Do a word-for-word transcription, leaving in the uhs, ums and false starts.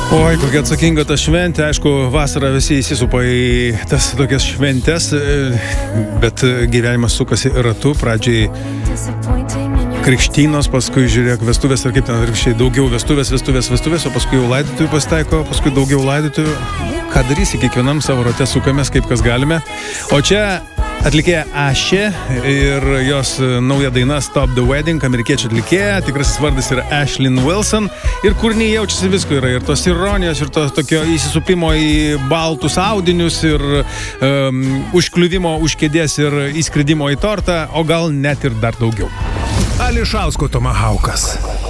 Oi, kokia atsakinga ta šventė. Aišku, vasarą visi įsisupa į tas tokias šventės, bet gyvenimas sukasi ratu. Pradžiai krikštynos, paskui žiūrėk vestuvės ar kaip ten atvirkščiai, daugiau vestuvės, vestuvės, vestuvės, o paskui jau laidotuvių pasitaiko, paskui daugiau laidotuvių. Ką darysi, kiekvienam savo rate sukamės, kaip kas galime. O čia atlikėja Ašė ir jos nauja daina Stop the Wedding, amerikiečių atlikėja, tikrasis vardas yra Ashlyn Wilson ir kūriniai jaučiasi visko yra, ir tos ironijos, ir to tokio įsisupimo į baltus audinius, ir um, užkliuvimo už kėdės ir įskridimo į tortą, o gal net ir dar daugiau. Ališausko Tomahaukas.